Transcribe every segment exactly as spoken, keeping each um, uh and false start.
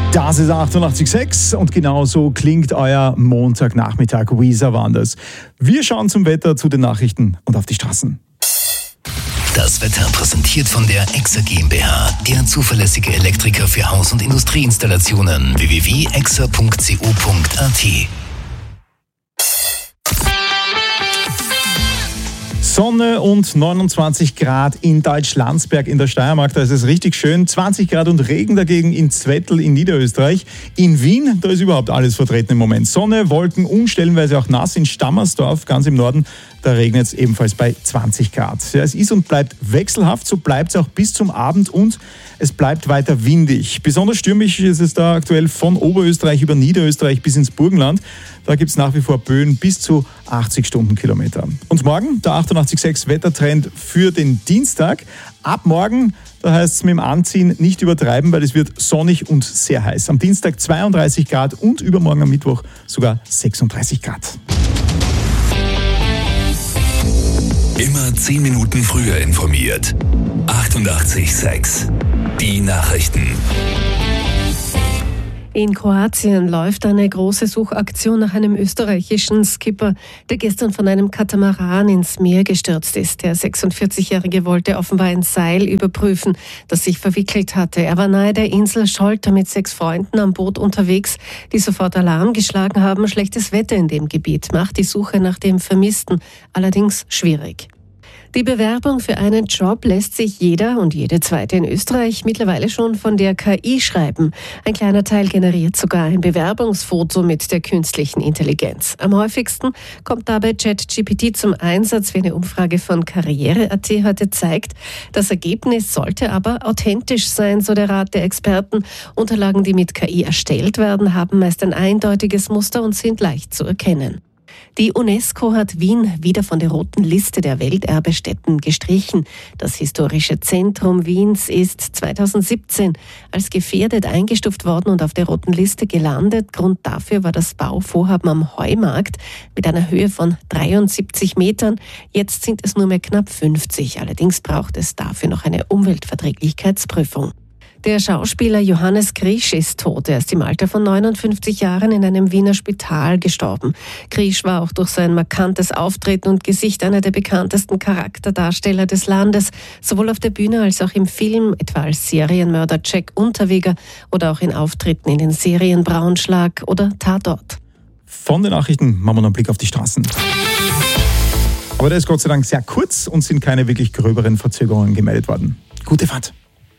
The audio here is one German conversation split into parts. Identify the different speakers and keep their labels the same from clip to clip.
Speaker 1: Das ist achtundachtzig Komma sechs und genauso klingt euer Montagnachmittag. Weezer waren das. Wir schauen zum Wetter, zu den Nachrichten und auf die Straßen.
Speaker 2: Das Wetter präsentiert von der Exa GmbH, der zuverlässige Elektriker für Haus- und Industrieinstallationen. w w w punkt exa punkt co punkt a t.
Speaker 1: Sonne und neunundzwanzig Grad in Deutschlandsberg in der Steiermark, da ist es richtig schön. zwanzig Grad und Regen dagegen in Zwettl in Niederösterreich. In Wien, da ist überhaupt alles vertreten im Moment. Sonne, Wolken und stellenweise auch nass in Stammersdorf, ganz im Norden. Da regnet es ebenfalls bei zwanzig Grad. Ja, es ist und bleibt wechselhaft, so bleibt es auch bis zum Abend und es bleibt weiter windig. Besonders stürmisch ist es da aktuell von Oberösterreich über Niederösterreich bis ins Burgenland. Da gibt es nach wie vor Böen bis zu achtzig Stundenkilometer. Und morgen, der achtundachtzig Komma sechs Wettertrend für den Dienstag. Ab morgen, da heißt es mit dem Anziehen nicht übertreiben, weil es wird sonnig und sehr heiß. Am Dienstag zweiunddreißig Grad und übermorgen am Mittwoch sogar sechsunddreißig Grad.
Speaker 2: Immer zehn Minuten früher informiert. achtundachtzig Komma sechs. Die Nachrichten.
Speaker 3: In Kroatien läuft eine große Suchaktion nach einem österreichischen Skipper, der gestern von einem Katamaran ins Meer gestürzt ist. Der sechsundvierzigjährige wollte offenbar ein Seil überprüfen, das sich verwickelt hatte. Er war nahe der Insel Scholter mit sechs Freunden am Boot unterwegs, die sofort Alarm geschlagen haben. Schlechtes Wetter in dem Gebiet macht die Suche nach dem Vermissten allerdings schwierig. Die Bewerbung für einen Job lässt sich jeder und jede Zweite in Österreich mittlerweile schon von der K I schreiben. Ein kleiner Teil generiert sogar ein Bewerbungsfoto mit der künstlichen Intelligenz. Am häufigsten kommt dabei ChatGPT zum Einsatz, wie eine Umfrage von Karriere Punkt a t heute zeigt. Das Ergebnis sollte aber authentisch sein, so der Rat der Experten. Unterlagen, die mit K I erstellt werden, haben meist ein eindeutiges Muster und sind leicht zu erkennen. Die UNESCO hat Wien wieder von der roten Liste der Welterbestätten gestrichen. Das historische Zentrum Wiens ist zweitausendsiebzehn als gefährdet eingestuft worden und auf der roten Liste gelandet. Grund dafür war das Bauvorhaben am Heumarkt mit einer Höhe von dreiundsiebzig Metern. Jetzt sind es nur mehr knapp fünfzig. Allerdings braucht es dafür noch eine Umweltverträglichkeitsprüfung. Der Schauspieler Johannes Krisch ist tot. Er ist im Alter von neunundfünfzig Jahren in einem Wiener Spital gestorben. Krisch war auch durch sein markantes Auftreten und Gesicht einer der bekanntesten Charakterdarsteller des Landes, sowohl auf der Bühne als auch im Film, etwa als Serienmörder Jack Unterweger oder auch in Auftritten in den Serien Braunschlag oder Tatort.
Speaker 1: Von den Nachrichten machen wir noch einen Blick auf die Straßen. Aber der ist Gott sei Dank sehr kurz und sind keine wirklich gröberen Verzögerungen gemeldet worden. Gute Fahrt!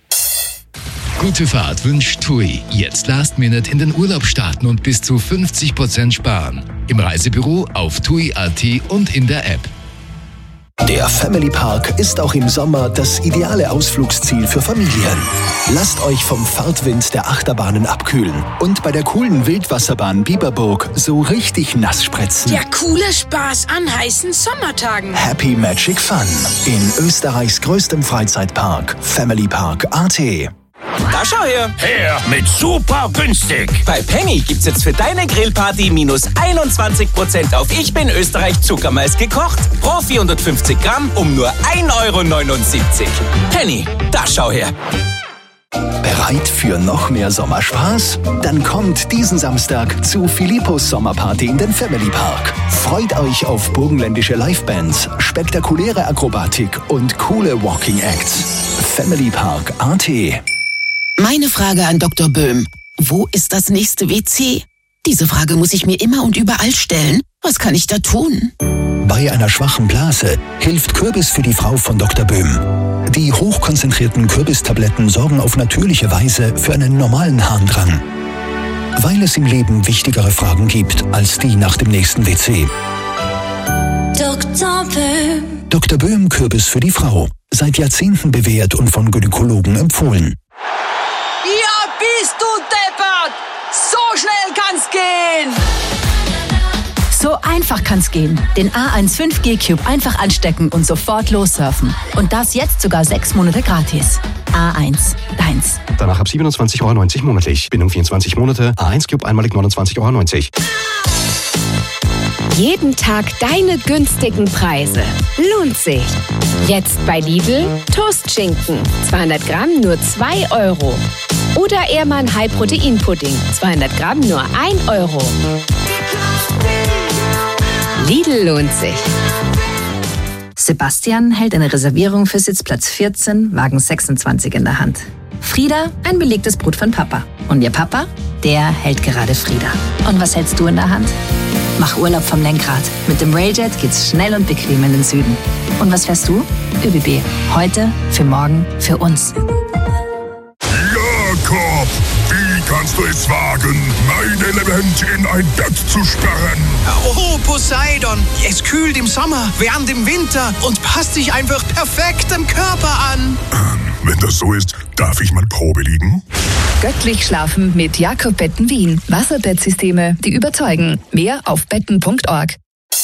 Speaker 2: Gute Fahrt wünscht TUI. Jetzt Last Minute in den Urlaub starten und bis zu fünfzig Prozent sparen. Im Reisebüro, auf tui punkt a t und in der App.
Speaker 4: Der Family Park ist auch im Sommer das ideale Ausflugsziel für Familien. Lasst euch vom Fahrtwind der Achterbahnen abkühlen und bei der coolen Wildwasserbahn Biberburg so richtig nass spritzen.
Speaker 5: Der coole Spaß an heißen Sommertagen.
Speaker 4: Happy Magic Fun in Österreichs größtem Freizeitpark, Family Park A T.
Speaker 6: Da schau her!
Speaker 7: Her mit super günstig!
Speaker 6: Bei Penny gibt's jetzt für deine Grillparty minus einundzwanzig Prozent auf Ich bin Österreich Zuckermais gekocht. Pro vierhundertfünfzig Gramm um nur ein Euro neunundsiebzig. Penny, da schau her!
Speaker 4: Bereit für noch mehr Sommerspaß? Dann kommt diesen Samstag zu Philippos Sommerparty in den Family Park. Freut euch auf burgenländische Livebands, spektakuläre Akrobatik und coole Walking Acts. Family Park A T.
Speaker 8: Meine Frage an Doktor Böhm. Wo ist das nächste W C? Diese Frage muss ich mir immer und überall stellen. Was kann ich da tun?
Speaker 4: Bei einer schwachen Blase hilft Kürbis für die Frau von Doktor Böhm. Die hochkonzentrierten Kürbistabletten sorgen auf natürliche Weise für einen normalen Harndrang. Weil es im Leben wichtigere Fragen gibt als die nach dem nächsten W C.
Speaker 5: Doktor Böhm.
Speaker 4: Doktor Böhm Kürbis für die Frau. Seit Jahrzehnten bewährt und von Gynäkologen empfohlen.
Speaker 5: Ja, bist du deppert! So schnell kann's gehen!
Speaker 9: So einfach kann's gehen. Den A eins fünf G Cube einfach anstecken und sofort lossurfen. Und das jetzt sogar sechs Monate gratis. A eins, deins.
Speaker 10: Danach ab siebenundzwanzig Euro neunzig monatlich. Bindung vierundzwanzig Monate. A eins Cube einmalig neunundzwanzig Euro neunzig.
Speaker 11: Jeden Tag deine günstigen Preise. Lohnt sich. Jetzt bei Lidl Toastschinken. zweihundert Gramm nur zwei Euro. Oder Ehrmann High-Protein-Pudding. zweihundert Gramm nur ein Euro. Lidl lohnt sich.
Speaker 9: Sebastian hält eine Reservierung für Sitzplatz vierzehn, Wagen sechsundzwanzig in der Hand. Frieda ein belegtes Brot von Papa. Und ihr Papa, der hält gerade Frieda. Und was hältst du in der Hand? Mach Urlaub vom Lenkrad. Mit dem Railjet geht's schnell und bequem in den Süden. Und was fährst du? ÖBB. Heute, für morgen, für uns.
Speaker 12: Jakob, wie kannst du es wagen, mein Element in ein Bett zu sperren?
Speaker 13: Oh, Poseidon, es kühlt im Sommer, wärmt im Winter und passt sich einfach perfekt am Körper an.
Speaker 12: Ähm, wenn das so ist, darf ich mal Probe liegen?
Speaker 14: Göttlich schlafen mit Jakob Betten Wien. Wasserbettsysteme, die überzeugen. Mehr auf betten punkt org.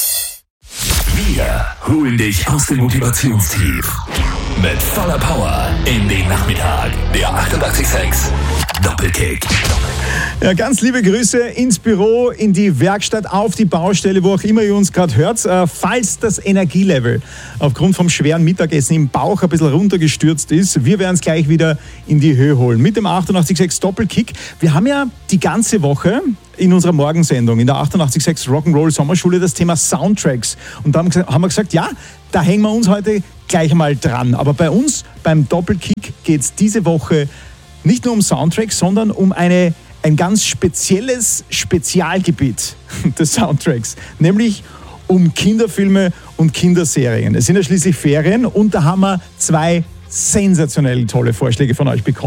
Speaker 4: Wir holen dich aus dem Motivationstief. Mit voller Power in den Nachmittag. Der achtundachtzig Komma sechs Doppelkick.
Speaker 1: Ja, ganz liebe Grüße ins Büro, in die Werkstatt, auf die Baustelle, wo auch immer ihr uns gerade hört. Äh, falls das Energielevel aufgrund vom schweren Mittagessen im Bauch ein bisschen runtergestürzt ist, wir werden es gleich wieder in die Höhe holen. Mit dem achtundachtzig Komma sechs Doppelkick. Wir haben ja die ganze Woche in unserer Morgensendung, in der achtundachtzig Komma sechs Rock'n'Roll Sommerschule, das Thema Soundtracks. Und da haben wir gesagt, ja, da hängen wir uns heute gleich mal dran. Aber bei uns, beim Doppelkick, geht es diese Woche nicht nur um Soundtracks, sondern um eine ein ganz spezielles Spezialgebiet des Soundtracks, nämlich um Kinderfilme und Kinderserien. Es sind ja schließlich Ferien und da haben wir zwei sensationell tolle Vorschläge von euch bekommen.